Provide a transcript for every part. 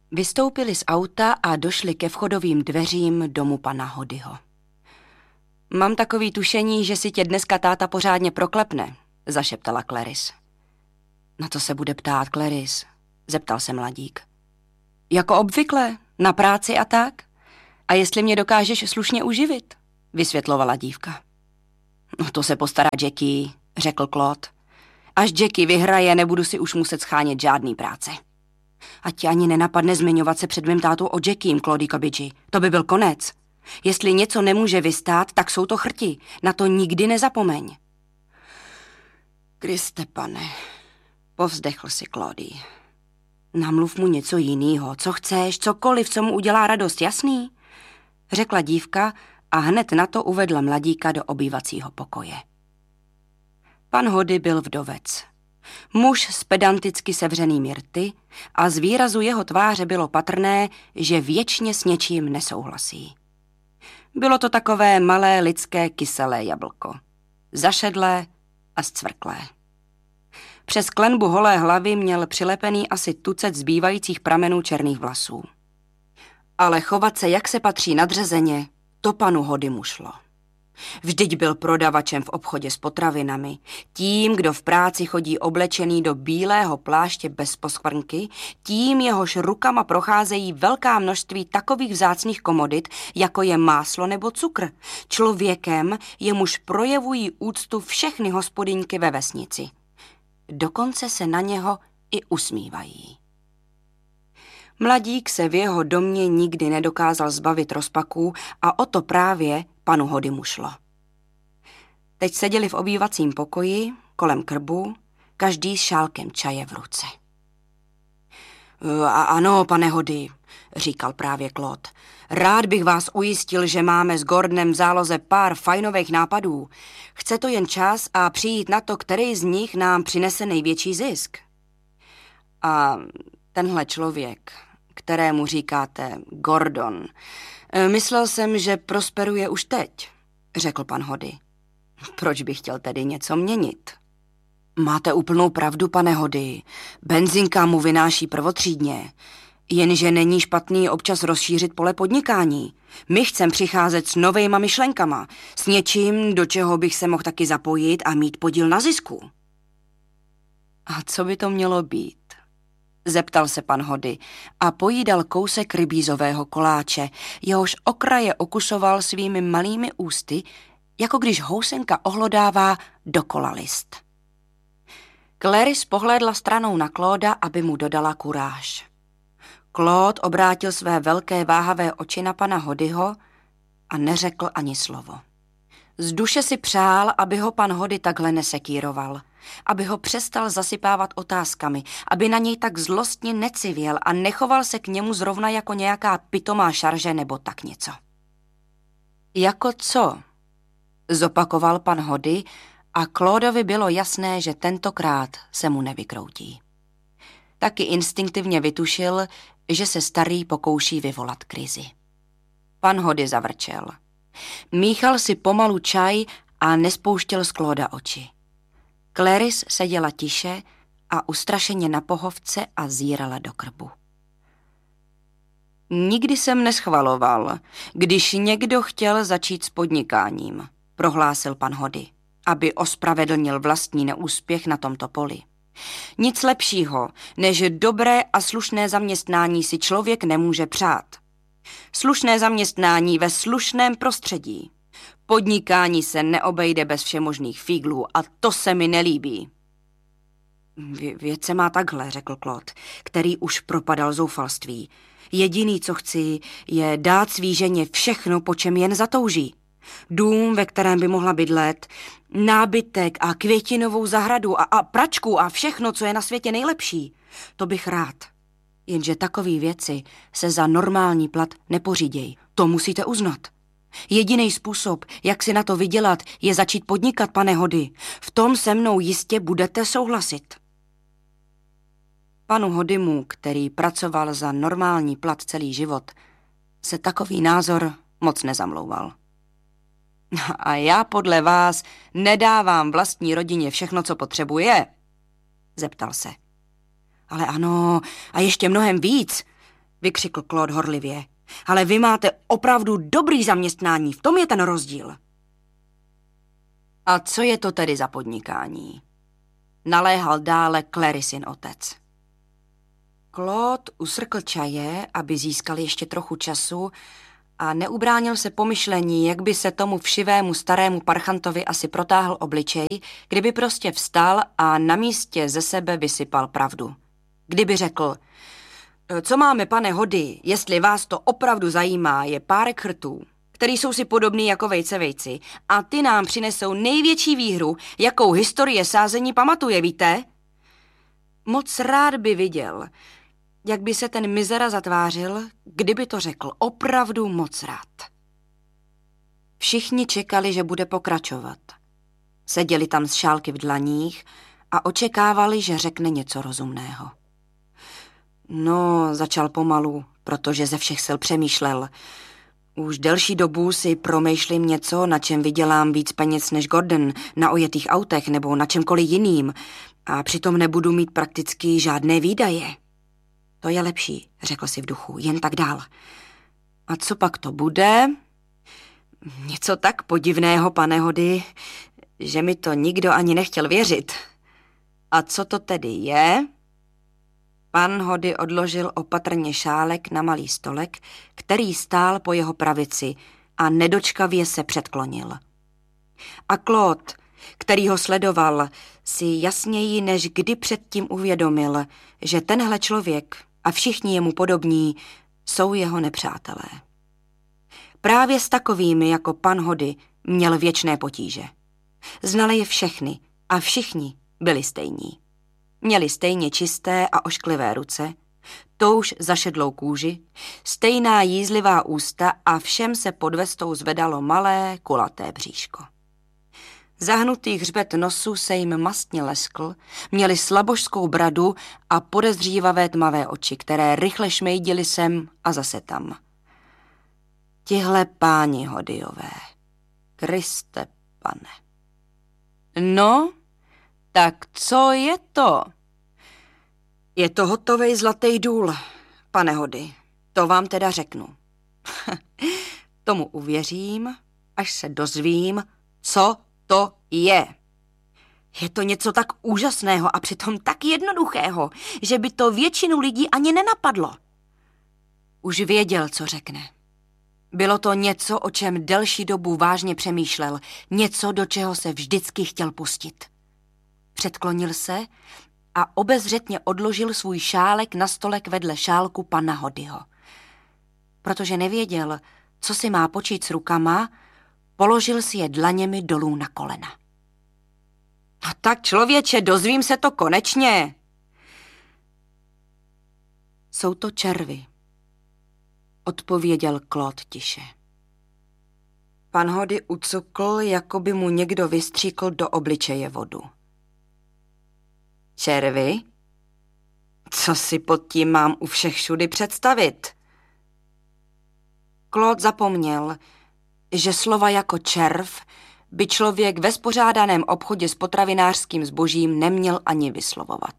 Vystoupili z auta a došli ke vchodovým dveřím domu pana Hodyho. Mám takový tušení, že si tě dneska táta pořádně proklepne, zašeptala Clarice. Na to se bude ptát, Clarice, zeptal se mladík. Jako obvykle, na práci a tak? A jestli mě dokážeš slušně uživit, vysvětlovala dívka. No to se postará Jackie, řekl Claude. Až Jackie vyhraje, nebudu si už muset schánět žádný práce. Ať ti ani nenapadne zmiňovat se před mým tátou o Jackiem, Claudie Cabigi. To by byl konec. Jestli něco nemůže vystát, tak jsou to chrti. Na to nikdy nezapomeň. Kriste pane, povzdechl si Claudie. Namluv mu něco jinýho, co chceš, cokoliv, co mu udělá radost, jasný? Řekla dívka a hned na to uvedla mladíka do obývacího pokoje. Pan Hody byl vdovec. Muž s pedanticky sevřenými rty a z výrazu jeho tváře bylo patrné, že věčně s něčím nesouhlasí. Bylo to takové malé lidské kyselé jablko. Zašedlé a zcvrklé. Přes klenbu holé hlavy měl přilepený asi tucet zbývajících pramenů černých vlasů. Ale chovat se, jak se patří nadřazeně, to panu Hodymu šlo. Vždyť byl prodavačem v obchodě s potravinami, tím, kdo v práci chodí oblečený do bílého pláště bez poskvrnky, tím, jehož rukama procházejí velká množství takových vzácných komodit, jako je máslo nebo cukr. Člověkem, jemuž projevují úctu všechny hospodyňky ve vesnici. Dokonce se na něho i usmívají. Mladík se v jeho domě nikdy nedokázal zbavit rozpaků a o to právě panu Hodymu šlo. Teď seděli v obývacím pokoji, kolem krbu, každý s šálkem čaje v ruce. Ano, pane Hody, říkal právě Claude. Rád bych vás ujistil, že máme s Gordonem v záloze pár fajnových nápadů. Chce to jen čas a přijít na to, který z nich nám přinese největší zisk. A tenhle člověk, kterému říkáte Gordon, myslel jsem, že prosperuje už teď, řekl pan Hody. Proč bych chtěl tedy něco měnit? Máte úplnou pravdu, pane Hody. Benzinka mu vynáší prvotřídně. Jenže není špatný občas rozšířit pole podnikání. My chceme přicházet s novejma myšlenkama, s něčím, do čeho bych se mohl taky zapojit a mít podíl na zisku. A co by to mělo být? Zeptal se pan Hody a pojídal kousek rybízového koláče, jehož okraje okusoval svými malými ústy, jako když housenka ohlodává dokola list. Clarice pohlédla stranou na Clauda, aby mu dodala kuráž. Claude obrátil své velké váhavé oči na pana Hodyho a neřekl ani slovo. Z duše si přál, aby ho pan Hody takhle nesekíroval, aby ho přestal zasypávat otázkami, aby na něj tak zlostně necivěl a nechoval se k němu zrovna jako nějaká pitomá šarže nebo tak něco. Jako co? Zopakoval pan Hody a Claudovi bylo jasné, že tentokrát se mu nevykroutí. Taky instinktivně vytušil, že se starý pokouší vyvolat krizi. Pan Hody zavrčel. Míchal si pomalu čaj a nespouštěl z Clauda oči. Clarice seděla tiše a ustrašeně na pohovce a zírala do krbu. Nikdy jsem neschvaloval, když někdo chtěl začít s podnikáním, prohlásil pan Hody, aby ospravedlnil vlastní neúspěch na tomto poli. Nic lepšího, než dobré a slušné zaměstnání si člověk nemůže přát. Slušné zaměstnání ve slušném prostředí. Podnikání se neobejde bez všemožných fíglů a to se mi nelíbí. Věc se má takhle, řekl Claude, který už propadal zoufalství. Jediný, co chci, je dát svý ženě všechno, po čem jen zatouží. Dům, ve kterém by mohla bydlet, nábytek a květinovou zahradu a pračku a všechno, co je na světě nejlepší. To bych rád. Jenže takové věci se za normální plat nepořídějí. To musíte uznat. Jediný způsob, jak si na to vydělat, je začít podnikat, pane Hody. V tom se mnou jistě budete souhlasit. Panu Hodymu, který pracoval za normální plat celý život, se takový názor moc nezamlouval. A já podle vás nedávám vlastní rodině všechno, co potřebuje? Zeptal se. Ale ano, a ještě mnohem víc, vykřikl Claude horlivě. Ale vy máte opravdu dobrý zaměstnání, v tom je ten rozdíl. A co je to tedy za podnikání? Naléhal dále Clarisin otec. Claude usrkl čaje, aby získal ještě trochu času a neubránil se pomyšlení, jak by se tomu všivému starému parchantovi asi protáhl obličej, kdyby prostě vstal a na místě ze sebe vysypal pravdu. Kdyby řekl: co máme, pane Hody, jestli vás to opravdu zajímá, je párek chrtů, který jsou si podobný jako vejci a ty nám přinesou největší výhru, jakou historie sázení pamatuje, víte? Moc rád by viděl, jak by se ten mizera zatvářil, kdyby to řekl, opravdu moc rád. Všichni čekali, že bude pokračovat. Seděli tam s šálky v dlaních a očekávali, že řekne něco rozumného. No, začal pomalu, protože ze všech sil přemýšlel. Už delší dobu si promýšlím něco, na čem vydělám víc peněz než Gordon, na ojetých autech nebo na čemkoliv jiným a přitom nebudu mít prakticky žádné výdaje. To je lepší, řekl si v duchu, jen tak dál. A co pak to bude? Něco tak podivného, pane Hody, že mi to nikdo ani nechtěl věřit. A co to tedy je? Pan Hody odložil opatrně šálek na malý stolek, který stál po jeho pravici a nedočkavě se předklonil. A Claude, který ho sledoval, si jasněji než kdy předtím uvědomil, že tenhle člověk a všichni jemu podobní jsou jeho nepřátelé. Právě s takovými jako pan Hody měl věčné potíže. Znali je všechny a všichni byli stejní. Měli stejně čisté a ošklivé ruce, touž zašedlou kůži, stejná jízlivá ústa a všem se pod vestou zvedalo malé, kulaté bříško. Zahnutý hřbet nosu se jim mastně leskl, měli slabožskou bradu a podezřívavé tmavé oči, které rychle šmejdily sem a zase tam. Tihle páni Hodyové, Kriste pane. No, tak co je to? Je to hotovej zlatý důl, pane Hody, to vám teda řeknu. Tomu uvěřím, až se dozvím, co to je. Je to něco tak úžasného a přitom tak jednoduchého, že by to většinu lidí ani nenapadlo. Už věděl, co řekne. Bylo to něco, o čem delší dobu vážně přemýšlel, něco, do čeho se vždycky chtěl pustit. Předklonil se a obezřetně odložil svůj šálek na stolek vedle šálku pana Hodyho. Protože nevěděl, co si má počít s rukama, položil si je dlaněmi dolů na kolena. No tak člověče, dozvím se to konečně. Jsou to červy, odpověděl Claude tiše. Pan Hody ucukl, jako by mu někdo vystříkl do obličeje vodu. Červy? Co si pod tím mám u všech všudy představit? Claude zapomněl, že slova jako červ by člověk ve spořádaném obchodě s potravinářským zbožím neměl ani vyslovovat.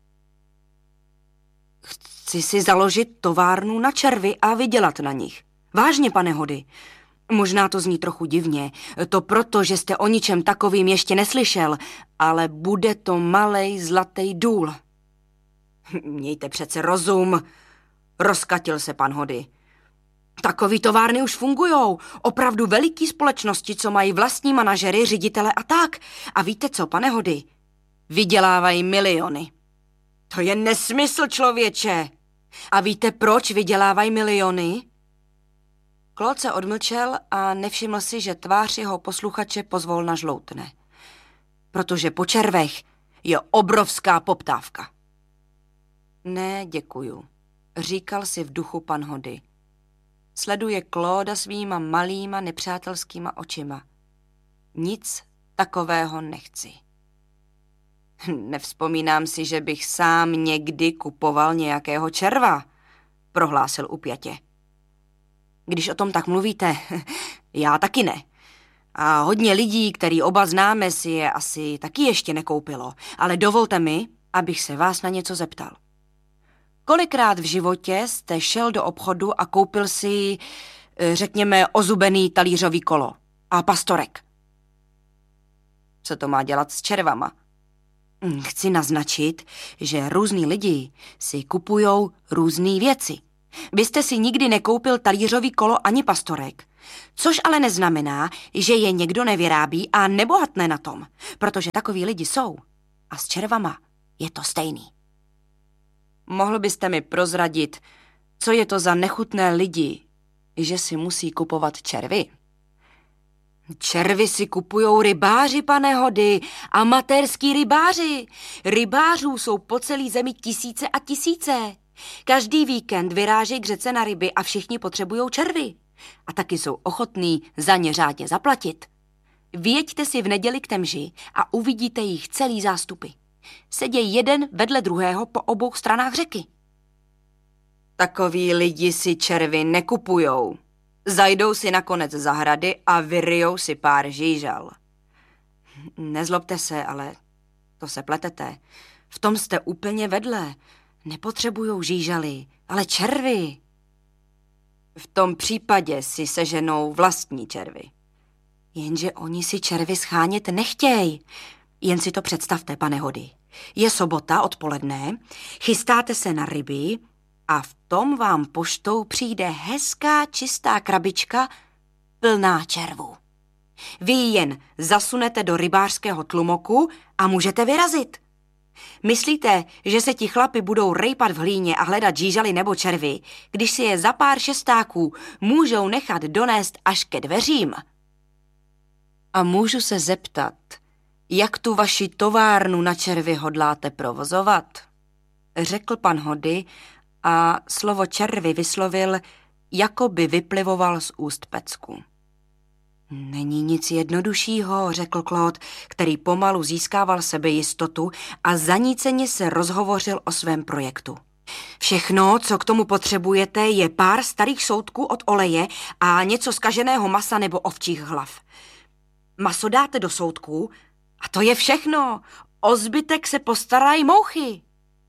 Chci si založit továrnu na červy a vydělat na nich. Vážně, pane Hody. Možná to zní trochu divně, to proto, že jste o ničem takovým ještě neslyšel, ale bude to malej zlatý důl. Mějte přece rozum, rozkatil se pan Hody. Takový továrny už fungujou, opravdu veliký společnosti, co mají vlastní manažery, ředitele a tak. A víte co, pane Hody? Vydělávají miliony. To je nesmysl, člověče. A víte, proč vydělávají miliony? Claude se odmlčel a nevšiml si, že tvář jeho posluchače pozvolna žloutne. Protože po červech je obrovská poptávka. Ne, děkuju, říkal si v duchu pan Hody. Sleduje Clauda svýma malýma nepřátelskýma očima. Nic takového nechci. Nevzpomínám si, že bych sám někdy kupoval nějakého červa, prohlásil upjatě. Když o tom tak mluvíte, já taky ne. A hodně lidí, který oba známe, si je asi taky ještě nekoupilo. Ale dovolte mi, abych se vás na něco zeptal. Kolikrát v životě jste šel do obchodu a koupil si, řekněme, ozubený talířový kolo a pastorek? Co to má dělat s červama? Chci naznačit, že různí lidi si kupujou různé věci. Vy jste si nikdy nekoupil talířový kolo ani pastorek, což ale neznamená, že je někdo nevyrábí a nebohatne na tom, protože takoví lidi jsou. A s červama je to stejný. Mohl byste mi prozradit, co je to za nechutné lidi, že si musí kupovat červy? Červy si kupujou rybáři, pane Hody, amatérský rybáři. Rybářů jsou po celé zemi tisíce a tisíce. Každý víkend vyrážejí k řece na ryby a všichni potřebují červy. A taky jsou ochotní za ně řádně zaplatit. Vyjeďte si v neděli k Temži a uvidíte jich celý zástupy. Sedějí jeden vedle druhého po obou stranách řeky. Takoví lidi si červy nekupujou. Zajdou si na konec zahrady a vyryjou si pár žížal. Nezlobte se, ale to se pletete. V tom jste úplně vedle. Nepotřebujou žížaly, ale červy. V tom případě si seženou vlastní červy. Jenže oni si červy schánět nechtějí. Jen si to představte, pane Hody. Je sobota odpoledne, chystáte se na ryby a v tom vám poštou přijde hezká čistá krabička plná červů. Vy ji jen zasunete do rybářského tlumoku a můžete vyrazit. Myslíte, že se ti chlapi budou rejpat v hlíně a hledat žížaly nebo červy, když si je za pár šestáků můžou nechat donést až ke dveřím? A můžu se zeptat, jak tu vaši továrnu na červy hodláte provozovat? Řekl pan Hody a slovo červy vyslovil, jako by vyplivoval z úst pecku. Není nic jednoduššího, řekl Claude, který pomalu získával sebejistotu a zaníceně se rozhovořil o svém projektu. Všechno, co k tomu potřebujete, je pár starých soutků od oleje a něco zkaženého masa nebo ovčích hlav. Maso dáte do soutků a to je všechno. O zbytek se postarají mouchy.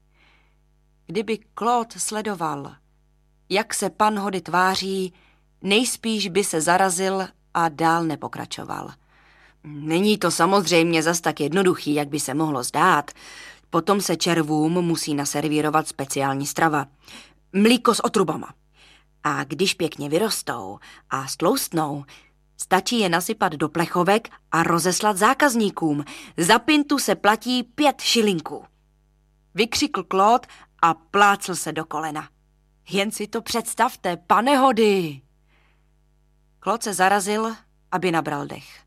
Kdyby Claude sledoval, jak se pan Hody tváří, nejspíš by se zarazil a dál nepokračoval. Není to samozřejmě zas tak jednoduchý, jak by se mohlo zdát. Potom se červům musí naservírovat speciální strava. Mlíko s otrubama. A když pěkně vyrostou a stloustnou, stačí je nasypat do plechovek a rozeslat zákazníkům. Za pintu se platí 5 šilinků. Vykřikl Claude a plácl se do kolena. Jen si to představte, pane Hody. Claude se zarazil, aby nabral dech.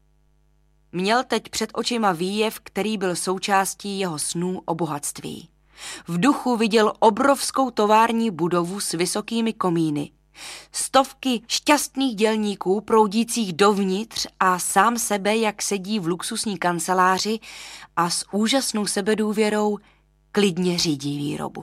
Měl teď před očima výjev, který byl součástí jeho snů o bohatství. V duchu viděl obrovskou tovární budovu s vysokými komíny, stovky šťastných dělníků proudících dovnitř a sám sebe, jak sedí v luxusní kanceláři a s úžasnou sebedůvěrou klidně řídí výrobu.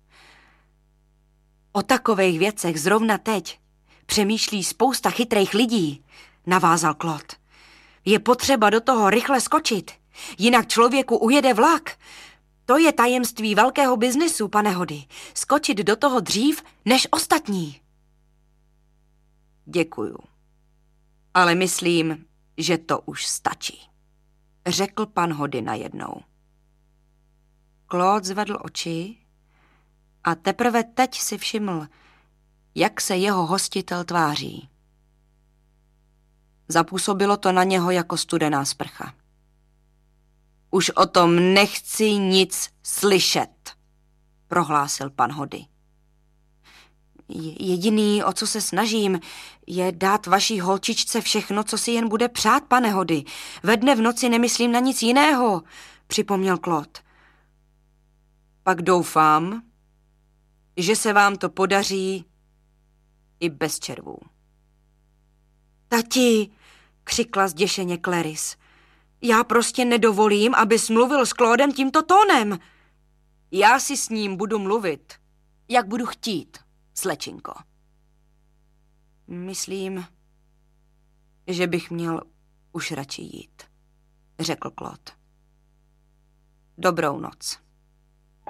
O takových věcech zrovna teď přemýšlí spousta chytrých lidí, navázal Claude. Je potřeba do toho rychle skočit, jinak člověku ujede vlak. To je tajemství velkého biznesu, pane Hody. Skočit do toho dřív než ostatní. Děkuju, ale myslím, že to už stačí, řekl pan Hody najednou. Claude zvedl oči a teprve teď si všiml, jak se jeho hostitel tváří. Zapůsobilo to na něho jako studená sprcha. Už o tom nechci nic slyšet, prohlásil pan Hody. Jediný, o co se snažím, je dát vaší holčičce všechno, co si jen bude přát, pane Hody. Ve dne v noci nemyslím na nic jiného, připomněl Claude. Pak doufám, že se vám to podaří i bez červů. Tati, křikla zděšeně Clarice, já prostě nedovolím, abys mluvil s Claudem tímto tónem. Já si s ním budu mluvit, jak budu chtít, slečinko. Myslím, že bych měl už radši jít, řekl Claude. Dobrou noc.